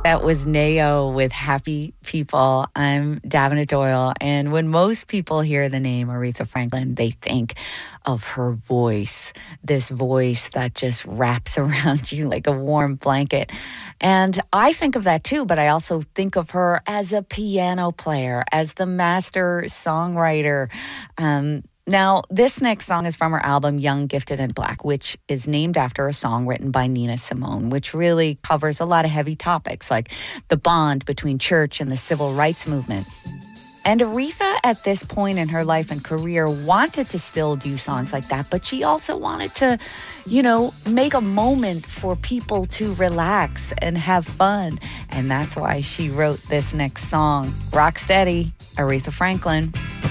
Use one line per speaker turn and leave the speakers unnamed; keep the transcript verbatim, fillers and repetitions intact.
That was Nao with Happy People. I'm Davina Doyle. And when most people hear the name Aretha Franklin, they think of her voice, this voice that just wraps around you like a warm blanket. And I think of that too, but I also think of her as a piano player, as the master songwriter. Um, Now, this next song is from her album Young, Gifted, and Black, which is named after a song written by Nina Simone, which really covers a lot of heavy topics like the bond between church and the civil rights movement. And Aretha, at this point in her life and career, wanted to still do songs like that, but she also wanted to, you know, make a moment for people to relax and have fun. And that's why she wrote this next song, Rock Steady, Aretha Franklin.